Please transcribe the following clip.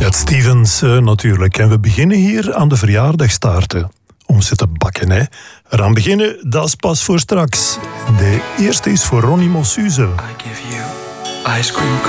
Cat Stevens natuurlijk. En we beginnen hier aan de verjaardagstaarten. Om ze te bakken, hè. Eraan beginnen, dat is pas voor straks. De eerste is voor Ronnie Mossuze. I give you ice cream